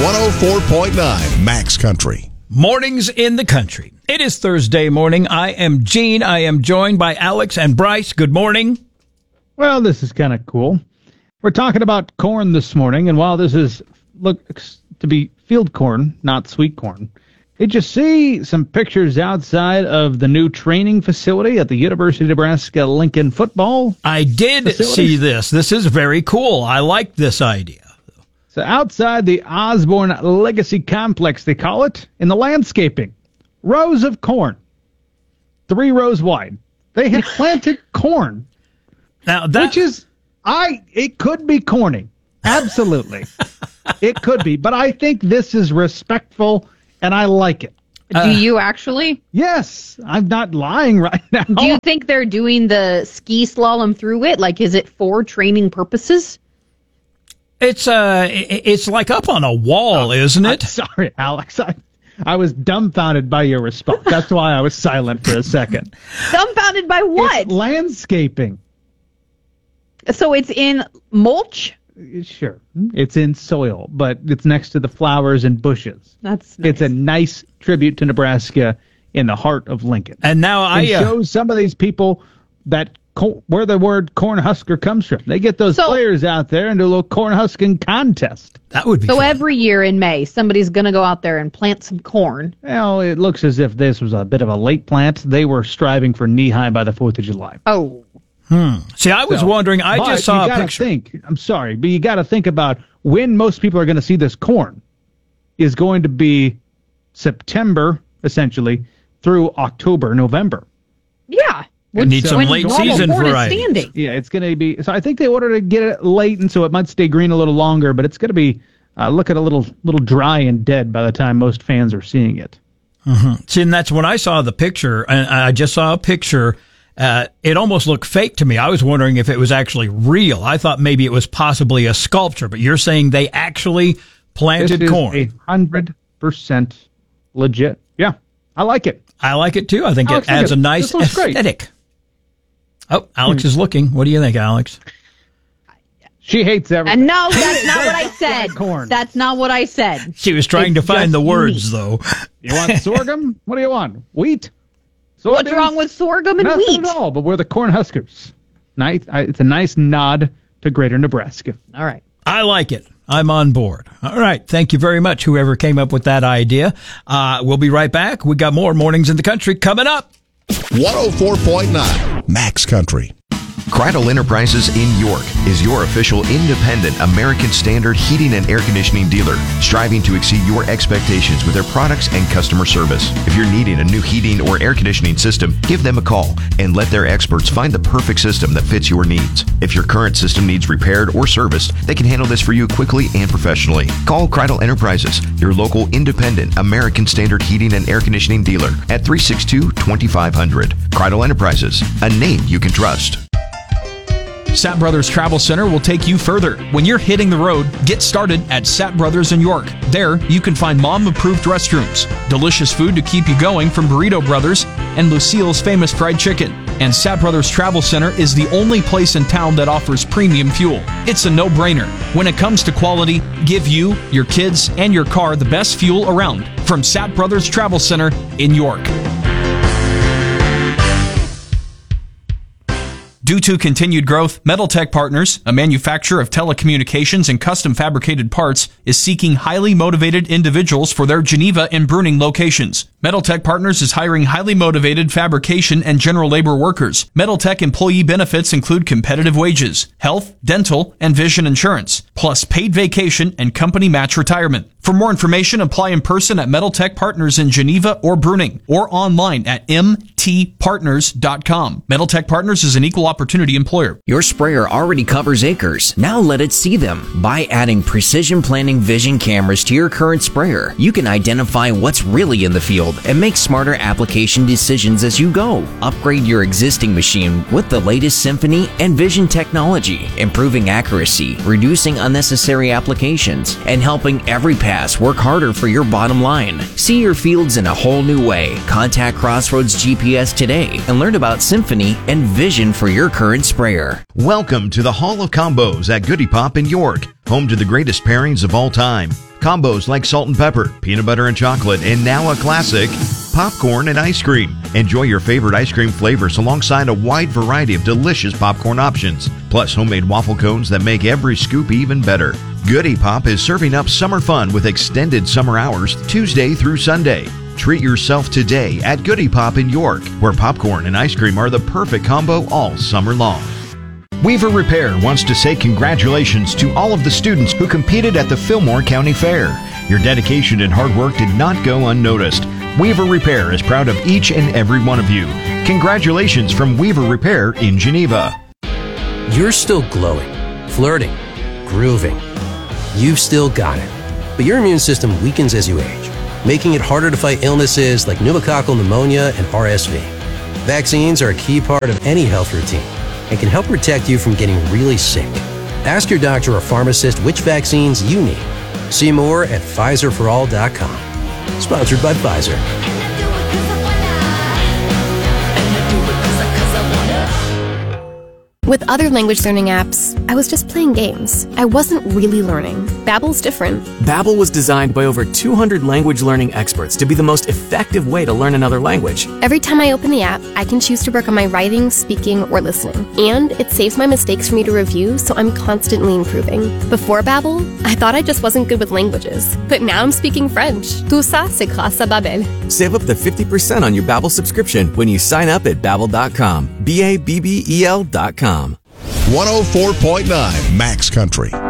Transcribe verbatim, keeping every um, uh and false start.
oh four point nine Max Country. Mornings in the country. It is Thursday morning. I am Gene. I am joined by Alex and Bryce. Good morning. Well, this is kind of cool. We're talking about corn this morning, and while this is looks to be field corn, not sweet corn, did you see some pictures outside of the new training facility at the University of Nebraska Lincoln football? I did facility? see this. This is very cool. I like this idea. So outside the Osborne Legacy Complex, they call it, in the landscaping, rows of corn, three rows wide. They have planted corn, Now that which is, I. it could be corny. Absolutely. It could be. But I think this is respectful, and I like it. Do you actually? Yes. I'm not lying right now. Do you think they're doing the ski slalom through it? Like, is it for training purposes? it's uh, it's like up on a wall, isn't it? I'm sorry, Alex. I, I was dumbfounded by your response. That's why I was silent for a second. Dumbfounded by what? It's landscaping. So it's in mulch? Sure. It's in soil, but it's next to the flowers and bushes. That's nice. It's a nice tribute to Nebraska in the heart of Lincoln. And now I It uh, shows some of these people that co- where the word Cornhusker comes from. They get those So- players out there and do a little cornhusking contest. that would be So fun. every year in May, somebody's going to go out there and plant some corn. Well, it looks as if this was a bit of a late plant. They were striving for knee-high by the fourth of July. Oh. See, I was So, wondering. I but just saw you a gotta picture. Think, I'm sorry, but you got to think about when most people are going to see this corn is going to be September, essentially, through October, November. Yeah. We need some When late normal season corn is varieties. standing. Yeah, it's going to be. So I think they ordered to get it late, and so it might stay green a little longer. But it's going to be uh, look at a little little dry and dead by the time most fans are seeing it. See, and that's when I saw the picture, and I just saw a picture. Uh, it almost looked fake to me. I was wondering if it was actually real. I thought maybe it was possibly a sculpture, but you're saying they actually planted This is corn. a hundred percent legit. Yeah, I like it. I like it too. I think Alex, it adds look a at- nice this looks great. aesthetic. Oh, Alex is looking. What do you think, Alex? She hates everything. And no, that's not what I said. Corn. That's not what I said. She was trying It's to find just the words, unique. though. You want sorghum? What do you want? Wheat? What's Soybeans? wrong with sorghum and Nothing wheat? at all, but we're the Cornhuskers. Nice. I- It's a nice nod to Greater Nebraska. All right. I like it. I'm on board. All right. Thank you very much, whoever came up with that idea. Uh, we'll be right back. We got more Mornings in the Country coming up. one oh four point nine Max Country. Cradle Enterprises in York is your official independent American Standard heating and air conditioning dealer, striving to exceed your expectations with their products and customer service. If you're needing a new heating or air conditioning system, give them a call and let their experts find the perfect system that fits your needs. If your current system needs repaired or serviced, they can handle this for you quickly and professionally. Call Cradle Enterprises, your local independent American Standard heating and air conditioning dealer at three six two, two five zero zero. Cradle Enterprises, a name you can trust. Sapp Brothers Travel Center will take you further. When you're hitting the road, get started at Sapp Brothers in York. There, you can find mom-approved restrooms, delicious food to keep you going from Burrito Brothers, and Lucille's famous fried chicken. And Sapp Brothers Travel Center is the only place in town that offers premium fuel. It's a no-brainer. When it comes to quality, give you, your kids, and your car the best fuel around. From Sapp Brothers Travel Center in York. Due to continued growth, Metal Tech Partners, a manufacturer of telecommunications and custom fabricated parts, is seeking highly motivated individuals for their Geneva and Bruning locations. Metal Tech Partners is hiring highly motivated fabrication and general labor workers. Metal Tech employee benefits include competitive wages, health, dental, and vision insurance, plus paid vacation and company match retirement. For more information, apply in person at Metal Tech Partners in Geneva or Bruning, or online at m t partners dot com. Metal Tech Partners is an equal opportunity employer. Your sprayer already covers acres. Now let it see them. By adding Precision Planning Vision cameras to your current sprayer, you can identify what's really in the field and make smarter application decisions as you go. Upgrade your existing machine with the latest Symphony and Vision technology, improving accuracy, reducing unnecessary applications, and helping every pass work harder for your bottom line. See your fields in a whole new way. Contact Crossroads G P S today and learn about Symphony and Vision for your current sprayer. Welcome to the Hall of Combos at Goody Pop in York, home to the greatest pairings of all time. Combos like salt and pepper, peanut butter and chocolate, and now a classic, popcorn and ice cream. Enjoy your favorite ice cream flavors alongside a wide variety of delicious popcorn options, plus homemade waffle cones that make every scoop even better. Goody Pop is serving up summer fun with extended summer hours Tuesday through Sunday. Treat yourself today at Goody Pop in York, where popcorn and ice cream are the perfect combo all summer long. Weaver Repair wants to say congratulations to all of the students who competed at the Fillmore County Fair. Your dedication and hard work did not go unnoticed. Weaver Repair is proud of each and every one of you. Congratulations from Weaver Repair in Geneva. You're still glowing, flirting, grooving. You've still got it. But your immune system weakens as you age, making it harder to fight illnesses like pneumococcal pneumonia and R S V. Vaccines are a key part of any health routine and can help protect you from getting really sick. Ask your doctor or pharmacist which vaccines you need. See more at Pfizer for all dot com. Sponsored by Pfizer. With other language learning apps, I was just playing games. I wasn't really learning. Babbel's different. Babbel was designed by over two hundred language learning experts to be the most effective way to learn another language. Every time I open the app, I can choose to work on my writing, speaking, or listening. And it saves my mistakes for me to review, so I'm constantly improving. Before Babbel, I thought I just wasn't good with languages. But now I'm speaking French. Tout ça, c'est grâce à Babbel. Save up to fifty percent on your Babbel subscription when you sign up at babbel dot com. B A B B E L dot com. one oh four point nine Max Country.